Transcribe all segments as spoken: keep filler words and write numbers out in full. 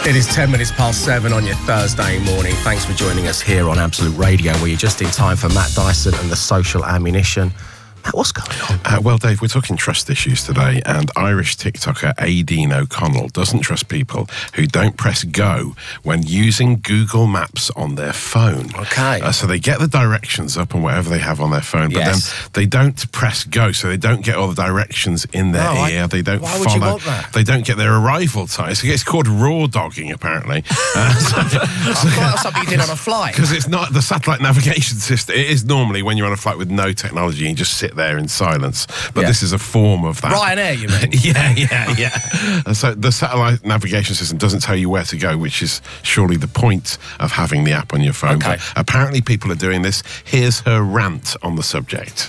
It is ten minutes past seven on your Thursday morning. Thanks for joining us here on Absolute Radio, where you're just in time for Matt Dyson and the Social Ammunition. Matt, what's going on? Uh, well, Dave, we're talking trust issues today, and Irish TikToker Aideen O'Connell doesn't trust people who don't press go when using Google Maps on their phone. Okay. Uh, so they get the directions up and whatever they have on their phone, but Yes. then they don't press go, so they don't get all the directions in their No, I- ear. They don't why follow. would you want that? They don't get their arrival time. So it's called raw dogging, apparently. Uh, so, I thought that was something you did on a flight. Because it's not the satellite navigation system. It is normally when you're on a flight with no technology and you just sit there in silence. But Yeah. this is a form of that. Ryanair, you mean? yeah, yeah, yeah. And so the satellite navigation system doesn't tell you where to go, which is surely the point of having the app on your phone. Okay. But apparently people are doing this. Here's her rant on the subject.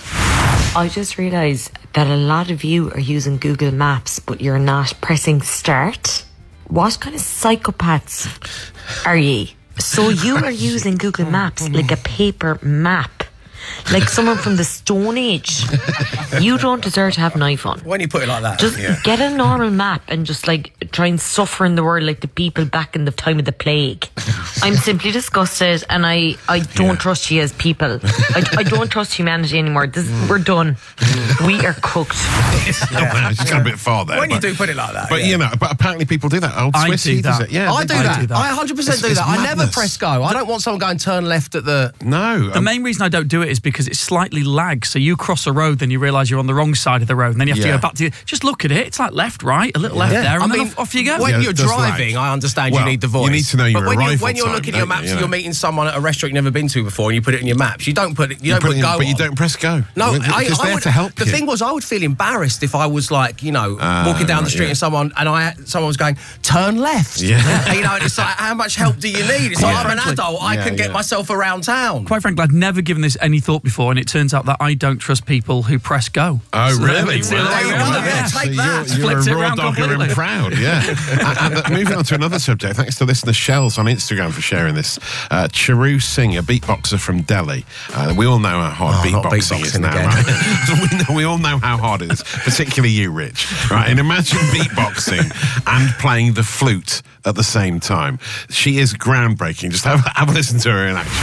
I just realised that a lot of you are using Google Maps, but you're not pressing start. What kind of psychopaths are ye? So you are using Google Maps like a paper map, like someone from the Stone Age. You don't deserve to have an iPhone. When you put it like that. Just yeah. get a normal map and just like try and suffer in the world like the people back in the time of the plague. I'm simply disgusted, and I, I don't Yeah. trust you as people. I, I don't trust humanity anymore. This, we're done. We are cooked. Yeah. It's gone a bit far there. When you but, do put it like that. But, yeah. you know, but apparently people do that. Old I Swissy do does that. it. Yeah, I they do that. do that. I one hundred percent do It's- that. it's I never madness. press go. I don't want someone going turn left at the... No. The um, main reason I don't do it is because it's slightly lag. So you cross a road, then you realise you're on the wrong side of the road, and then you have Yeah. to go back to... Just look at it. It's like left, right, a little left Yeah. there, and I then mean, off, off you go. When Yeah, you're it does driving, lag. I understand Well, you need the voice. you need to know your but when arrival you, when you're time, looking at your don't maps you, and you you're know? meeting someone at a restaurant you've never been to before, and you put it in your maps, you don't put it. You, you don't put put in- go. but you on. don't press go. No, Because I, they're I there would, to help the you. thing was, I would feel embarrassed if I was like, you know, Uh, walking down the right, street yeah. and someone and I someone was going, turn left. Yeah. And, you know, it's like, how much help do you need? It's like, Yeah. I'm an Frankly, adult. I yeah, can get yeah. myself around town. Quite frankly, I'd never given this any thought before, and it turns out that I don't trust people who press go. Oh, So really? there we Well, there you go. go. Yeah, Yeah. take So that. You're, Flipped it you're a raw round dogger completely. and proud, yeah. and, and uh, moving on to another subject, thanks to listener Shells on Instagram for sharing this. Uh, Charu Singh, a beatboxer from Delhi. Uh, we all know how hard Oh, not beatboxing is beatboxing now, again. right? we, know, we all know how hard it is, particularly you, Rich. Right? And imagine beatboxing and playing the flute at the same time. She is groundbreaking. Just have, have a listen to her in action.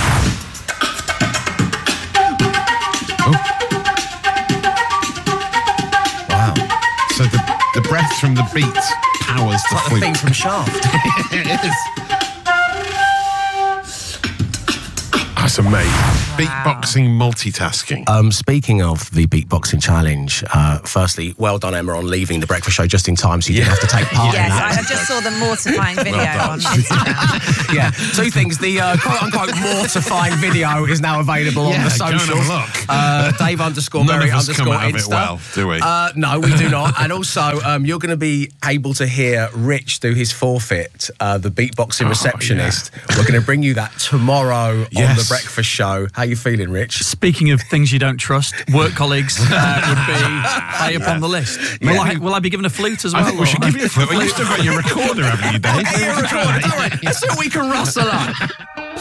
Wow. So the, the breath from the beat powers the Like the flute. thing from Shaft. It is. That's amazing. Beatboxing multitasking. Um, speaking of the beatboxing challenge, uh, firstly, well done, Emma, on leaving the breakfast show just in time, so you didn't have to take part Yes, in I, that. I just saw the mortifying video done. on Instagram. Yeah, two things. The uh, quote-unquote mortifying video is now available on Yeah, the go and have a socials. look. Uh, Dave underscore None Berry of us come underscore out of it Insta. well, do we? Uh, no, we do not. And also, um, you're going to be able to hear Rich do his forfeit, uh, the beatboxing Oh, receptionist. We're going to bring you that tomorrow on Yes. the breakfast show. How you feeling, Rich? Speaking of things you don't trust, work colleagues uh, would be high up on the list. Will, I, will I be given a flute as well? I think we should or- give you a flute. You've still got your recorder, haven't you, Dave? Here, record it. All right, let's see what we can rustle up.